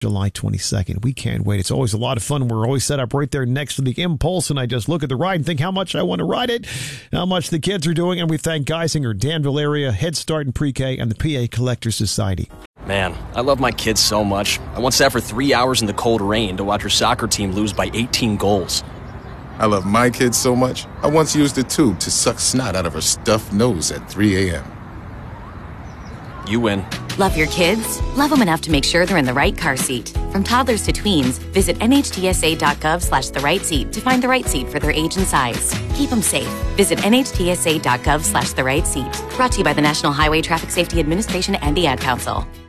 July 22nd. We can't wait. It's always a lot of fun. We're always set up right there next to the Impulse, and I just look at the ride and think how much I want to ride it, how much the kids are doing, and we thank Geisinger, Danville area, Head Start and Pre-K, and the PA Collector Society. Man, I love my kids so much. I once sat for 3 hours in the cold rain to watch her soccer team lose by 18 goals. I love my kids so much, I once used a tube to suck snot out of her stuffed nose at 3 a.m. You win. Love your kids? Love them enough to make sure they're in the right car seat. From toddlers to tweens, visit nhtsa.gov/the-right-seat to find the right seat for their age and size. Keep them safe. Visit nhtsa.gov/the-right-seat. Brought to you by the National Highway Traffic Safety Administration and the Ad Council.